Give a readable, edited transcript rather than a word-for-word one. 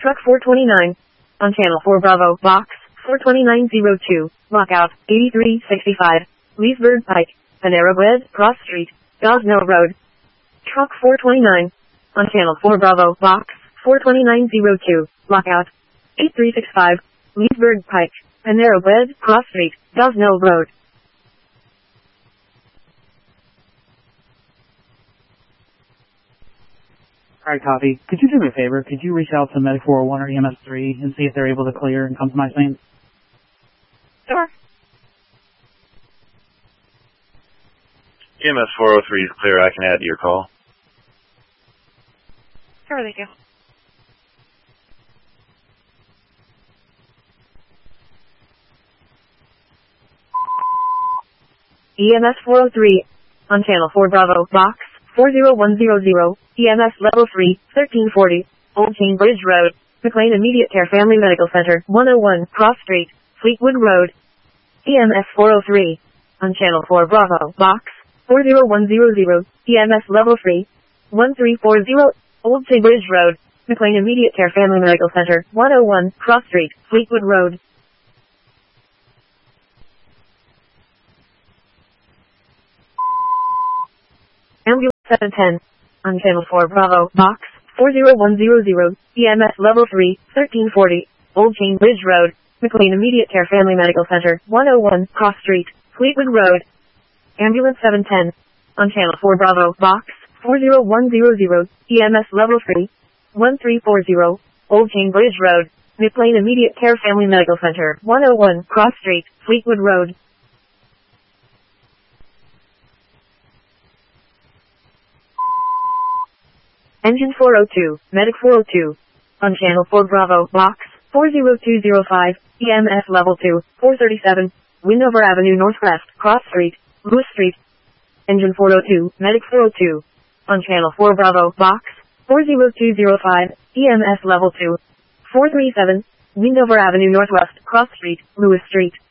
Truck 429. On Channel 4 Bravo, Box 42902. Lockout 8365. Leesburg Pike. Panera Bread, Cross Street. Gosnell Road. Truck 429. On Channel 4 Bravo, Box 42902. Lockout 8365. Leesburg Pike. Panera Bread, Cross Street. Gosnell Road. Alright, copy. Could you do me a favor? Could you reach out to Medic 401 or EMS 3 and see if they're able to clear and come to my scene? Sure. EMS 403 is clear. I can add to your call. Sure, thank you. EMS 403. On Channel 4 Bravo, Box 40100. EMS Level 3, 1340. Old Chain Bridge Road. McLean Immediate Care Family Medical Center, 101 Cross Street, Fleetwood Road. EMS 403. On Channel 4 Bravo, Box 40100. EMS Level 3, 1340. Old Chain Bridge Road. McLean Immediate Care Family Medical Center, 101 Cross Street, Fleetwood Road. Ambulance 710. On Channel 4 Bravo, Box 40100. EMS Level 3, 1340. Old Chain Bridge Road. McLean Immediate Care Family Medical Center, 101 Cross Street, Fleetwood Road. Ambulance 710. On Channel 4 Bravo, Box 40100. EMS Level 3, 1340. Old Chain Bridge Road. McLean Immediate Care Family Medical Center, 101 Cross Street, Fleetwood Road. Engine 402, Medic 402. On Channel 4 Bravo, Box 40205. EMS Level 2, 437. Windover Avenue Northwest, Cross Street, Lewis Street. Engine 402, Medic 402. On Channel 4 Bravo, Box 40205. EMS Level 2, 437. Windover Avenue Northwest, Cross Street, Lewis Street.